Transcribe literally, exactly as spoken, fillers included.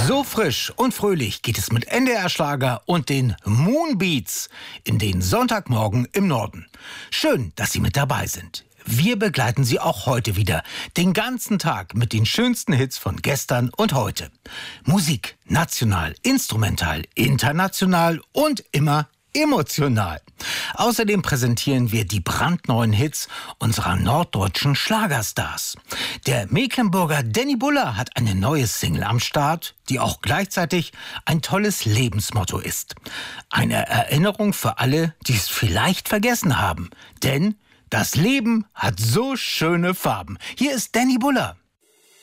So frisch und fröhlich geht es mit N D R-Schlager und den Moonbeats in den Sonntagmorgen im Norden. Schön, dass Sie mit dabei sind. Wir begleiten Sie auch heute wieder den ganzen Tag mit den schönsten Hits von gestern und heute. Musik, national, instrumental, international und immer emotional. Außerdem präsentieren wir die brandneuen Hits unserer norddeutschen Schlagerstars. Der Mecklenburger Danny Buller hat eine neue Single am Start, die auch gleichzeitig ein tolles Lebensmotto ist. Eine Erinnerung für alle, die es vielleicht vergessen haben. Denn das Leben hat so schöne Farben. Hier ist Danny Buller.